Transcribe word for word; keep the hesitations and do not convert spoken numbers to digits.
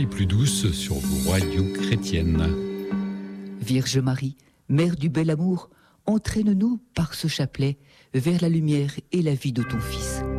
les plus douces sur vos radios chrétiennes. Vierge Marie, Mère du bel amour, entraîne-nous par ce chapelet vers la lumière et la vie de ton Fils.